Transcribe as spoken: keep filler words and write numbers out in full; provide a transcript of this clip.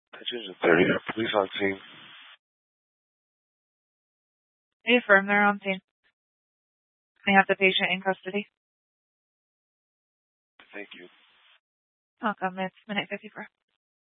Attention thirty, police on scene. I affirm they're on scene. I have the patient in custody. Thank you. Welcome. It's minute fifty-four.